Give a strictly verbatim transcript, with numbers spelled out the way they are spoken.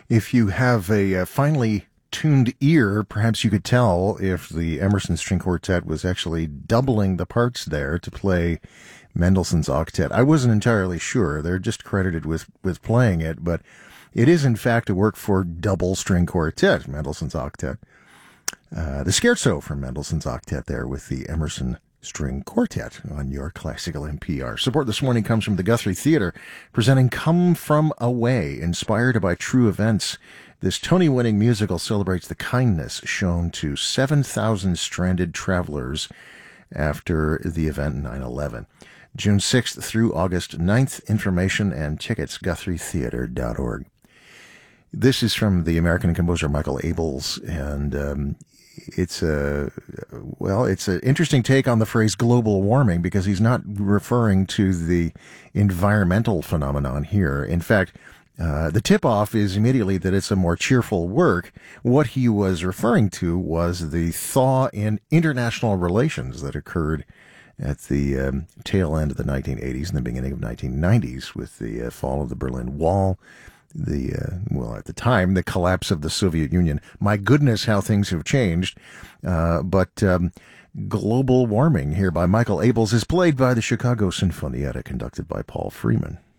If you have a uh, finely tuned ear, perhaps you could tell if the Emerson String Quartet was actually doubling the parts there to play Mendelssohn's octet. I wasn't entirely sure. They're just credited with, with playing it, but it is in fact a work for double string quartet, Mendelssohn's octet. Uh, the Scherzo from Mendelssohn's octet there with the Emerson String Quartet on your classical N P R. Support this morning comes from the Guthrie Theatre, presenting Come From Away, inspired by true events. This Tony-winning musical celebrates the kindness shown to seven thousand stranded travelers after the event nine eleven. June sixth through August ninth. Information and tickets, guthrie theatre dot org. This is from the American composer Michael Abels, and um, it's a, well, it's an interesting take on the phrase global warming, because he's not referring to the environmental phenomenon here. In fact, uh, the tip-off is immediately that it's a more cheerful work. What he was referring to was the thaw in international relations that occurred at the um, tail end of the nineteen eighties and the beginning of nineteen nineties with the uh, fall of the Berlin Wall, the, uh, well, at the time, the collapse of the Soviet Union. My goodness, how things have changed. Uh, but um, Global Warming here by Michael Abels is played by the Chicago Sinfonietta, conducted by Paul Freeman.